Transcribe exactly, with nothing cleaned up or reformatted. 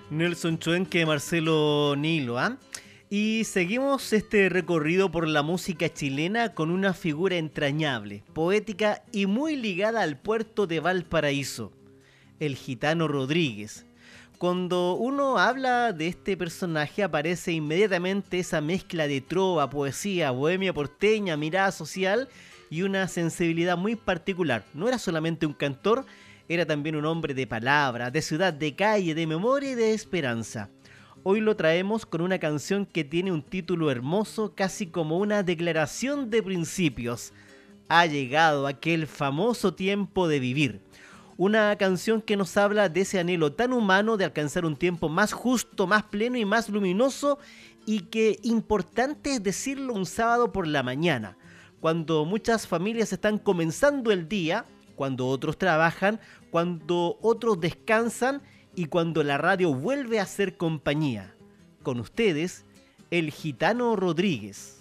Nelson Chuenque, Marcelo Nilo, ¿ah? Y seguimos este recorrido por la música chilena con una figura entrañable, poética y muy ligada al puerto de Valparaíso, el Gitano Rodríguez. Cuando uno habla de este personaje aparece inmediatamente esa mezcla de trova, poesía, bohemia porteña, mirada social y una sensibilidad muy particular. No era solamente un cantor, era también un hombre de palabra, de ciudad, de calle, de memoria y de esperanza. Hoy lo traemos con una canción que tiene un título hermoso, casi como una declaración de principios. Ha llegado aquel famoso tiempo de vivir. Una canción que nos habla de ese anhelo tan humano de alcanzar un tiempo más justo, más pleno y más luminoso, y que importante es decirlo un sábado por la mañana, cuando muchas familias están comenzando el día, cuando otros trabajan, cuando otros descansan y cuando la radio vuelve a ser compañía. Con ustedes, el Gitano Rodríguez.